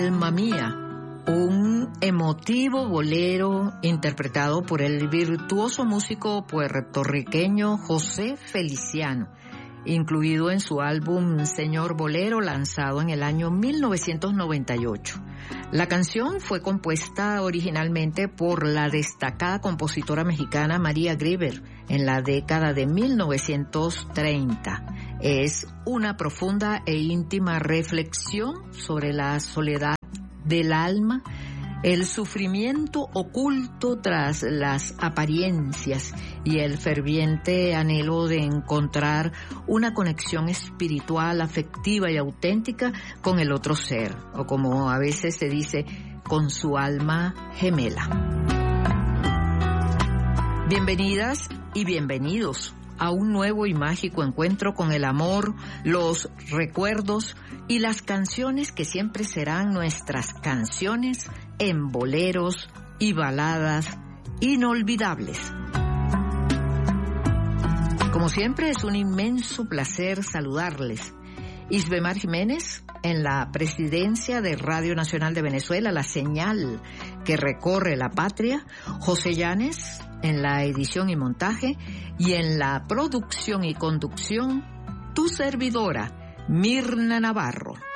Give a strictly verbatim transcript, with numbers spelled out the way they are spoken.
Alma Mía, un emotivo bolero interpretado por el virtuoso músico puertorriqueño José Feliciano, incluido en su álbum Señor Bolero, lanzado en el año mil novecientos noventa y ocho. La canción fue compuesta originalmente por la destacada compositora mexicana María Grieber en la década de mil novecientos treinta. Es una profunda e íntima reflexión sobre la soledad del alma, el sufrimiento oculto tras las apariencias y el ferviente anhelo de encontrar una conexión espiritual, afectiva y auténtica con el otro ser, o como a veces se dice, con su alma gemela. Bienvenidas y bienvenidos a un nuevo y mágico encuentro con el amor, los recuerdos y las canciones que siempre serán nuestras canciones en boleros y baladas inolvidables. Como siempre, es un inmenso placer saludarles. Isbemar Jiménez en la presidencia de Radio Nacional de Venezuela, la señal que recorre la patria. José Llanes en la edición y montaje, y en la producción y conducción, tu servidora, Mirna Navarro.